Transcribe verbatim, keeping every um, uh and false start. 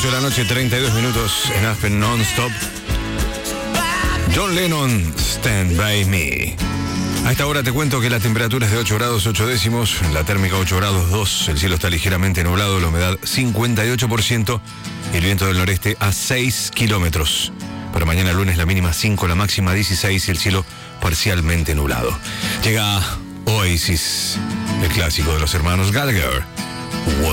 ocho de la noche, treinta y dos minutos en Aspen Non-Stop. John Lennon, Stand By Me. A esta hora te cuento que la temperatura es de ocho grados ocho décimos, la térmica ocho grados dos, el cielo está ligeramente nublado, la humedad cincuenta y ocho por ciento y el viento del noreste a seis kilómetros. Para mañana lunes la mínima cinco, la máxima dieciséis y el cielo parcialmente nublado. Llega Oasis, el clásico de los hermanos Gallagher.